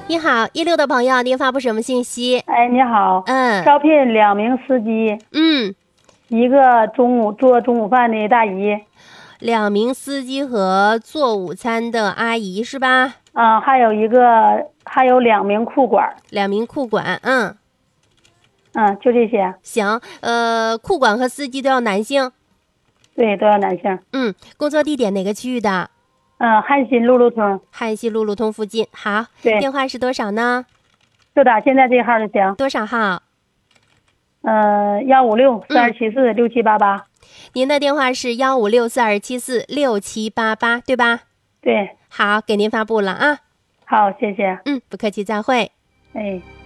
你好，16的朋友，您发布什么信息？ 哎，你好。招聘2名司机。一个做中午饭的大姨。 2名司机和做午餐的阿姨是吧？ 还有2名库管。 2名库管， 就这些。 行，库管和司机都要男性？ 对，都要男性。 工作地点哪个区域的？ 汉新路路通。 汉新路路通附近。好， 对。 电话是多少呢？ 就打现在这号就行。 多少号 ？156-4274-6788。 您的电话是156-4274-6788，对吧？ 对。 好，给您发布了啊。 好，谢谢。 不客气，再会。 哎。